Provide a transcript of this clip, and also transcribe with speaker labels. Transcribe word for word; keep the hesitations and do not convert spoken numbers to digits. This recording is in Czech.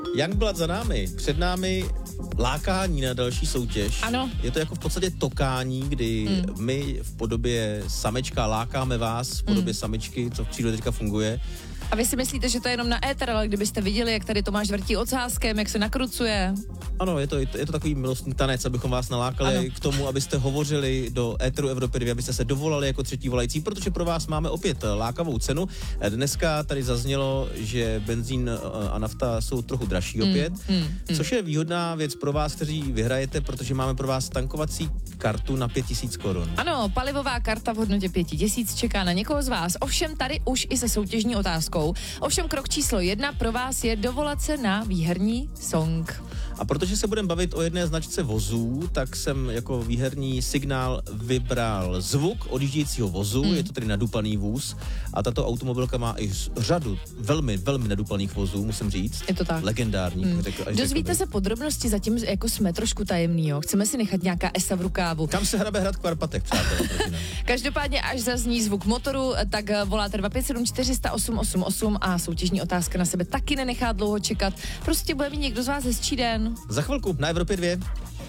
Speaker 1: Youngblood za námi. Před námi lákání na další soutěž.
Speaker 2: Ano.
Speaker 1: Je to jako v podstatě tokání, kdy mm. my v podobě samečka lákáme vás, v podobě mm. samičky, co v přírodě teďka funguje.
Speaker 2: A vy si myslíte, že to je jenom na éter, ale kdybyste viděli, jak tady Tomáš vrtí ocáskem, jak se nakrucuje.
Speaker 1: Ano, je to, je to, je to takový milostný tanec, abychom vás nalákali ano. k tomu, abyste hovořili do éteru Evropy dva, abyste se dovolali jako třetí volající, protože pro vás máme opět lákavou cenu. Dneska tady zaznělo, že benzín a nafta jsou trochu dražší opět, mm, mm, mm. což je výhodná věc pro vás, kteří vyhrajete, protože máme pro vás tankovací kartu na pět tisíc korun.
Speaker 2: Ano, palivová karta v hodnotě pět tisíc čeká na někoho z vás. Ovšem tady už i se soutěžní otázkou. Ovšem krok číslo jedna pro vás je dovolat se na výherní song.
Speaker 1: A protože se budeme bavit o jedné značce vozů, tak jsem jako výherní signál vybral zvuk odjíždějícího vozu, mm. je to tedy nadupaný vůz a tato automobilka má i řadu velmi, velmi nadupaných vozů, musím říct.
Speaker 2: Je to tak.
Speaker 1: Legendární. Mm. Řekl,
Speaker 2: Dozvíte se podrobnosti, zatím jako jsme trošku tajemný, jo? Chceme si nechat nějaká esa v rukávu.
Speaker 1: Kam se hrabe hrad k Karpatech, přátelé?
Speaker 2: Každopádně, až zazní zvuk motoru, tak voláte dva pět sedm čtyři nula nula osm osm osm a soutěžní otázka na sebe taky nenechá dlouho čekat. Prostě bude mít někdo z vás hezčí den.
Speaker 1: Za chvilku na Evropě dvě.